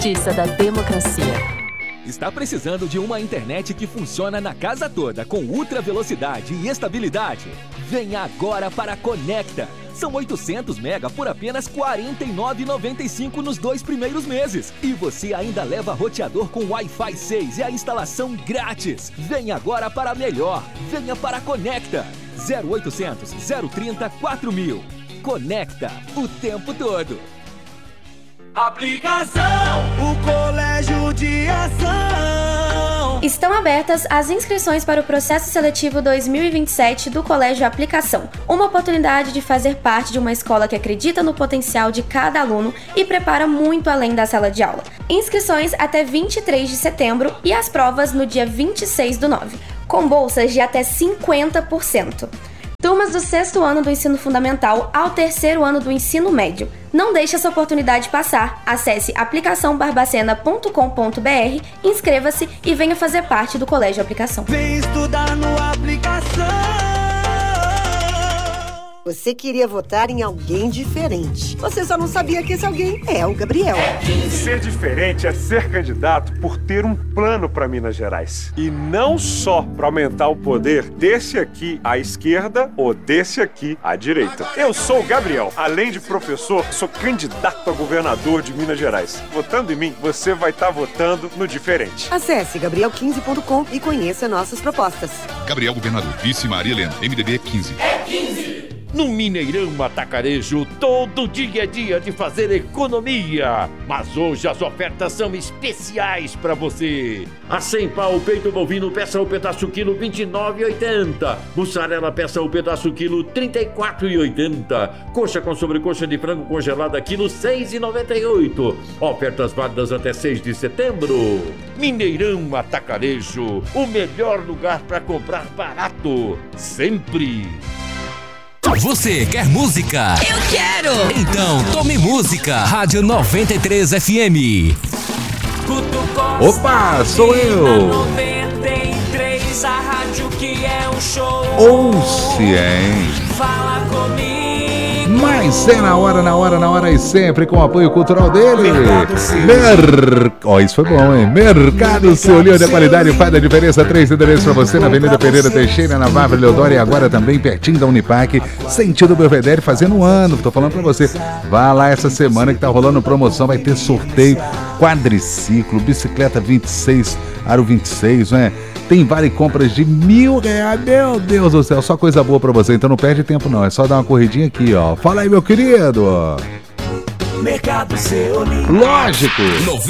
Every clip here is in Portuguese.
Justiça da democracia. Está precisando de uma internet que funciona na casa toda, com ultra velocidade e estabilidade? Venha agora para a Conecta. São 800 mega por apenas R$ 49,95 nos 2 primeiros meses. E você ainda leva roteador com Wi-Fi 6 e a instalação grátis. Venha agora para a melhor. Venha para a Conecta. 0800 030 4000. Conecta o tempo todo. Aplicação, o Colégio de Ação. Estão abertas as inscrições para o processo seletivo 2027 do Colégio Aplicação. Uma oportunidade de fazer parte de uma escola que acredita no potencial de cada aluno e prepara muito além da sala de aula. Inscrições até 23 de setembro e as provas no dia 26/9, com bolsas de até 50%. Turmas do 6º ano do ensino fundamental ao 3º ano do ensino médio. Não deixe essa oportunidade passar. Acesse aplicaçãobarbacena.com.br, inscreva-se e venha fazer parte do Colégio Aplicação. Vem estudar no Aplicação. Você queria votar em alguém diferente. Você só não sabia que esse alguém é o Gabriel. Ser diferente é ser candidato por ter um plano para Minas Gerais. E não só para aumentar o poder desse aqui à esquerda ou desse aqui à direita. Eu sou o Gabriel. Além de professor, sou candidato a governador de Minas Gerais. Votando em mim, você vai estar votando no diferente. Acesse gabriel15.com e conheça nossas propostas. Gabriel Governador, vice Maria Helena, MDB 15. É 15. No Mineirão Atacarejo, todo dia é dia de fazer economia. Mas hoje as ofertas são especiais para você. A 100 pau, peito bovino, peça o pedaço quilo, R$ 29,80. Mussarela, peça o pedaço quilo, R$ 34,80. Coxa com sobrecoxa de frango congelada, quilo, R$ 6,98. Ofertas válidas até 6 de setembro. Mineirão Atacarejo, o melhor lugar para comprar barato. Sempre. Você quer música? Eu quero! Então tome música. Rádio 93 FM. Opa, sou eu! 93, a rádio que é um show. Ouça, hein? Fala comigo. Mas é na hora e sempre com o apoio cultural dele. Isso foi bom, hein? Mercado Seu Leão de qualidade faz a diferença. 3 endereços pra você na Avenida Pereira Teixeira, na Bárbara Leodoro e agora também pertinho da Unipac, sentido Belvedere, fazendo um ano. Tô falando pra você. Vá lá essa semana que tá rolando promoção, vai ter sorteio, quadriciclo, bicicleta 26, aro 26, né? Tem vale compras de R$1.000, meu Deus do céu, só coisa boa pra você, então não perde tempo não, é só dar uma corridinha aqui, ó. Fala aí, meu querido. Mercado Seu Leão. Lógico.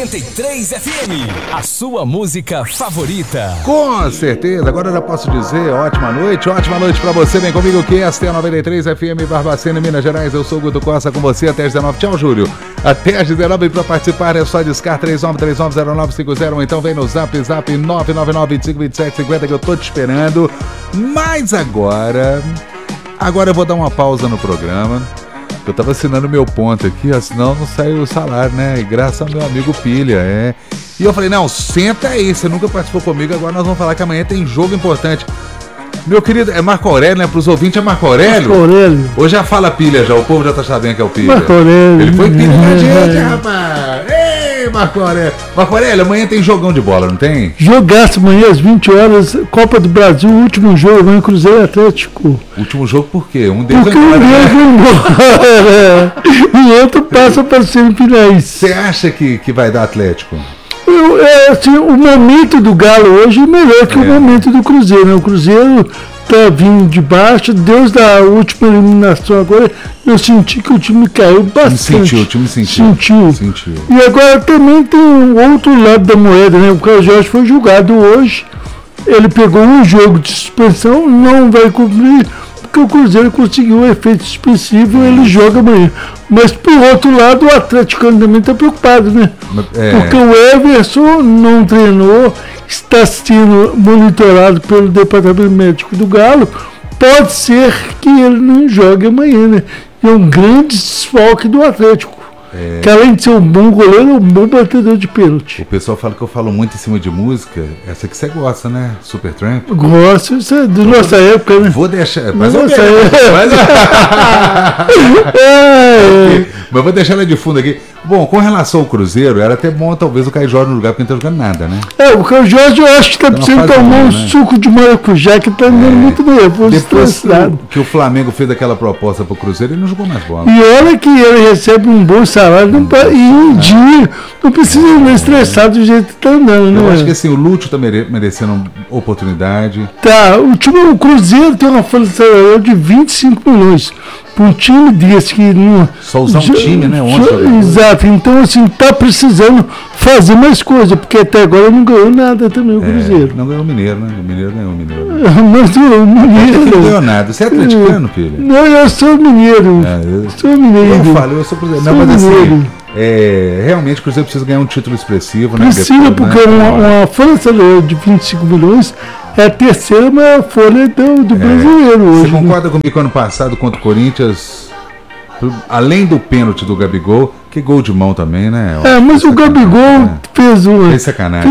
93 FM, a sua música favorita. Com certeza, agora eu já posso dizer ótima noite pra você, vem comigo que esta é a 93 FM Barbacena, Minas Gerais, eu sou o Guto Costa com você até às 19, tchau Júlio, até às 19 para participar é só discar 39390950 ou então vem no zap 999252750 que eu tô te esperando, mas agora eu vou dar uma pausa no programa. Eu tava assinando meu ponto aqui, ó, senão não saiu o salário, né? E graças ao meu amigo Pilha, E eu falei, não, senta aí, você nunca participou comigo, agora nós vamos falar que amanhã tem jogo importante. Meu querido, é Marco Aurélio, né? Pros ouvintes é Marco Aurélio. Marco Aurélio. Hoje já fala Pilha, já, o povo já tá sabendo que é o Pilha. Marco Aurélio. Ele foi Pilha pra gente, rapaz. Ei, Marco Aurélio. Marco Aurélio, amanhã tem jogão de bola, não tem? Jogaço amanhã às 20 horas, Copa do Brasil, último jogo, vai em Cruzeiro Atlético. Último jogo por quê? Um deles porque um deles vai embora. E outro passa para semifinais. Você acha que vai dar Atlético? Assim, o momento do Galo hoje é melhor que o momento do Cruzeiro, né? O Cruzeiro tá vindo de baixo, desde a última eliminação agora, eu senti que o time caiu bastante. O time sentiu. E agora também tem um outro lado da moeda, né? O Carlos Jorge foi julgado hoje, ele pegou um jogo de suspensão, não vai cumprir, porque o Cruzeiro conseguiu um efeito expressivo, ele joga amanhã. Mas por outro lado, o atleticano também está preocupado, né? Porque o Everson não treinou, está sendo monitorado pelo departamento médico do Galo, pode ser que ele não jogue amanhã, né? É um grande desfalque do Atlético. Que além de ser um bom goleiro, é um bom batedor de pênalti. O pessoal fala que eu falo muito em cima de música. Essa que você gosta, né? Supertramp? Gosto, isso é da nossa época, né? Vou deixar. Mas vou deixar ela de fundo aqui. Bom, com relação ao Cruzeiro, era até bom talvez o Caio Jorge no lugar, porque não tá jogando nada, né? O Caio Jorge eu acho que tá precisando tomar um suco de maracujá, que tá andando muito nervoso, estressado. Que o Flamengo fez aquela proposta pro Cruzeiro, ele não jogou mais bola. E olha que ele recebe um bom salário e um dia não precisa ir estressado do jeito que tá andando, né? Eu acho que assim, o Lúcio tá merecendo oportunidade. Tá, o Cruzeiro tem uma folha salarial de 25 milhões. Para um time desse que não. Só usar um time, né? Exato, então assim, tá precisando fazer mais coisa, porque até agora não ganhou nada também o Cruzeiro. Não ganhou o Mineiro, né? O Mineiro ganhou o Mineiro. Mas o Mineiro. Não ganhou nada. Você é atleticano, filho? Não, eu sou mineiro. Sou mineiro. Eu falo, eu sou Cruzeiro. Não, mas assim. Realmente o Cruzeiro precisa ganhar um título expressivo, né? Precisa, porque uma folha salarial de 25 milhões é a terceira maior folha do brasileiro hoje. Você concorda comigo que ano passado contra o Corinthians, além do pênalti do Gabigol, que gol de mão também, né? Mas o Gabigol fez uma. Fez sacanagem.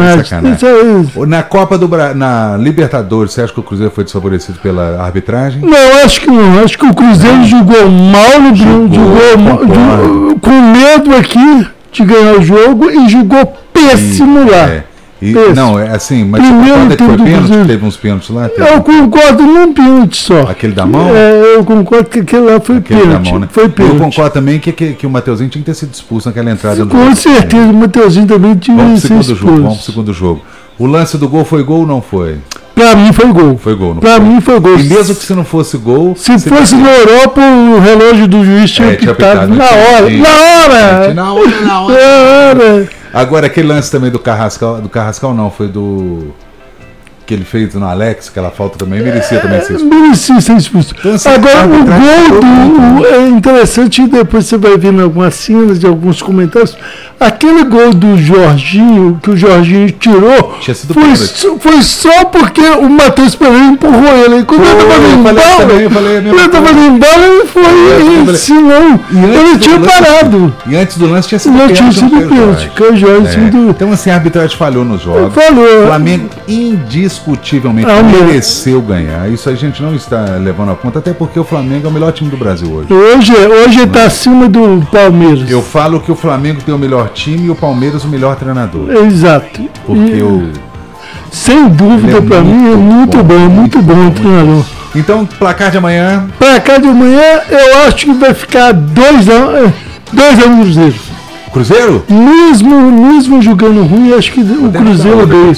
Na Copa na Libertadores, você acha que o Cruzeiro foi desfavorecido pela arbitragem? Não, acho que não. Acho que o Cruzeiro jogou mal, jogou com medo aqui de ganhar o jogo e jogou péssimo lá. Não, é assim, mas você concorda que foi pênalti? Teve uns pênaltis lá? Eu concordo num pênalti só. Aquele da mão? Eu concordo que aquele lá foi pênalti. Mão, né? Foi pênalti. Eu concordo também que o Mateuzinho tinha que ter sido expulso naquela entrada. Com certeza, o Mateuzinho também tinha que ser expulso. Vamos pro segundo jogo. O lance do gol foi gol ou não foi? Pra mim foi gol. Foi gol, não pra foi? Mim foi gol. E mesmo que se não fosse gol... Se fosse na Europa, o relógio do juiz tinha pitado na hora. Na hora. Agora, aquele lance também do Carrascal não, foi do... que ele fez no Alex, aquela falta também, merecia também ser expulso. Merecia ser expulso. Então, assim, agora, o gol é interessante, depois você vai ver em algumas cenas, de alguns comentários, aquele gol do Jorginho, que o Jorginho tirou, foi só porque o Matheus Pereira empurrou ele. Quando ele estava indo embora, ele foi, senão ele tinha parado. E antes do lance tinha sido pênalti. Então, assim, a arbitragem falhou nos jogos. O Flamengo indiscutivelmente mereceu ganhar. Isso a gente não está levando a conta, até porque o Flamengo é o melhor time do Brasil hoje. Hoje está acima do Palmeiras. Eu falo que o Flamengo tem o melhor time e o Palmeiras o melhor treinador. Exato. Porque sem dúvida, para mim, é muito bom o treinador. Então, placar de amanhã? Placar de amanhã, eu acho que vai ficar 2-1 Cruzeiro. Cruzeiro? Mesmo jogando ruim, acho que o Cruzeiro é 2-1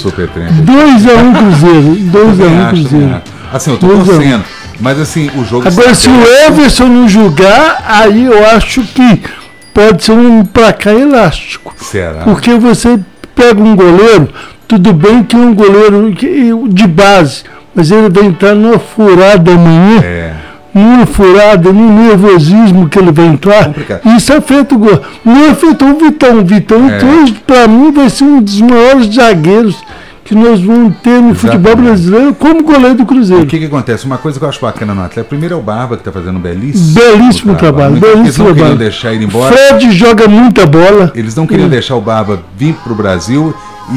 Cruzeiro. 2-1 Cruzeiro. Assim, eu tô torcendo. Mas assim, o jogo... Agora, se o Everson não jogar, aí eu acho que pode ser um placar elástico. Será? Porque você pega um goleiro, tudo bem que é um goleiro de base, mas ele vai entrar numa furada amanhã. Numa furada, num nervosismo que ele vai entrar. Isso afeta o gol. Não afetou o Vitão. O Vitão, para mim, vai ser um dos maiores zagueiros que nós vamos ter no futebol brasileiro como goleiro do Cruzeiro. O que acontece? Uma coisa que eu acho bacana no Atlético, primeiro é o Barba, que está fazendo um belíssimo trabalho. Eles não queriam deixar ele embora. Fred joga muita bola. Eles não queriam deixar o Barba vir para o Brasil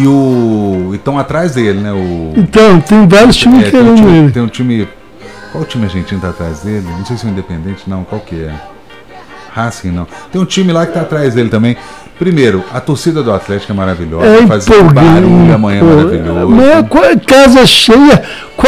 e estão atrás dele, né? Então, tem vários times querendo ele. Tem um time... Qual time argentino está atrás dele? Não sei se é o Independente, não. Qual que é? Racing, não. Tem um time lá que está atrás dele também. Primeiro, a torcida do Atlético é maravilhosa. Fazer um barulho amanhã maravilhoso. Amanhã, casa cheia,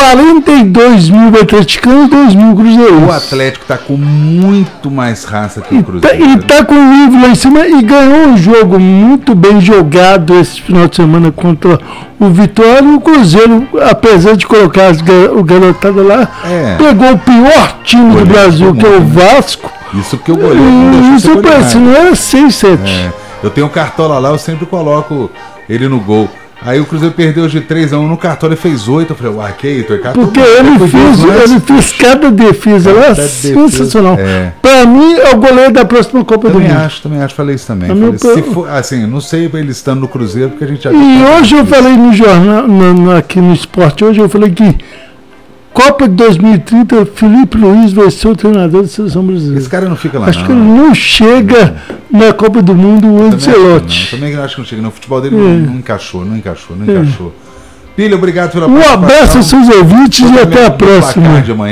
42 mil atleticanos, 2 mil cruzeiros. O Atlético está com muito mais raça que o Cruzeiro. E está com o nível lá em cima e ganhou um jogo muito bem jogado esse final de semana contra o Vitória. O Cruzeiro, apesar de colocar o garotada lá, pegou o pior time do Brasil, que é o Vasco. Isso porque o goleiro não deixou ser não era 6-7. Eu tenho um cartola lá, eu sempre coloco ele no gol. Aí o Cruzeiro perdeu de 3-1 no cartola e fez 8. Eu falei, que é isso? Porque ele fez cada defesa lá, sensacional. Para mim, é o goleiro da próxima Copa do Mundo. Também acho, falei isso também. Se for, assim, não sei ele estando no Cruzeiro, porque a gente já... E hoje eu falei no jornal, aqui no Esporte, hoje eu falei que Copa de 2030, Felipe Luiz vai ser o treinador da seleção brasileira. Esse cara não fica lá, acho que ele não chega na Copa do Mundo, o Ancelotti. Também acho que não chega. O futebol dele não encaixou. Pilha, obrigado pela participação. Um abraço aos seus ouvintes e até a próxima. De amanhã,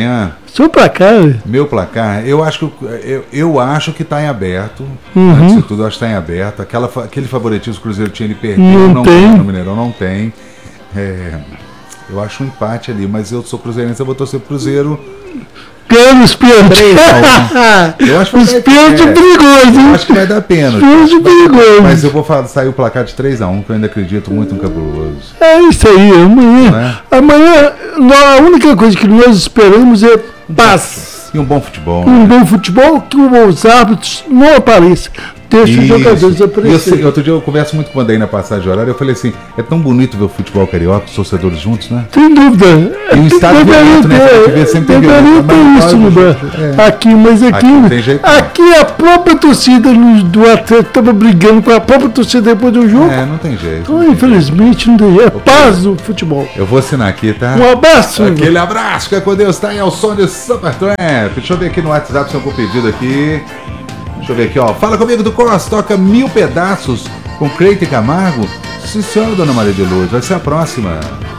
Seu placar. Meu placar, eu acho que tá em aberto. Uhum. Antes de tudo, eu acho que tá em aberto. Aquele favoritismo que o Cruzeiro tinha, ele perdeu. Não tem. No Mineirão não tem. Eu acho um empate ali, mas eu sou cruzeirense, eu vou torcer pro Cruzeiro. Ganha os pênaltis. Eu acho que os pênaltis perigosos, hein? Eu acho que vai dar pênalti. Pênalti perigoso. Mas eu vou sair o placar de 3-1, que eu ainda acredito muito no Cabuloso. É isso aí, amanhã. Amanhã, a única coisa que nós esperamos é paz. E um bom futebol. Um bom futebol, que os árbitros não apareçam. Deixa os jogadores aparecerem. Outro dia eu converso muito com o Andrei na passagem de horário. Eu falei assim: é tão bonito ver o futebol carioca, os torcedores juntos, né? Sem dúvida. E o estádio violento, né? Deveria ter isso no aqui, mas aqui a própria torcida do Atlético estava brigando com a própria torcida depois do jogo. Não tem jeito. Então, infelizmente, não tem jeito. É paz do futebol. Eu vou assinar aqui, tá? Um abraço. Aquele abraço, que é com Deus, tá aí ao som de Supertramp. Deixa eu ver aqui no WhatsApp se eu vou pedido aqui. Deixa eu ver aqui, ó. Fala comigo do Costa, toca 1000 pedaços com Cleiton Camargo. Sim, senhora, dona Maria de Luz, vai ser a próxima.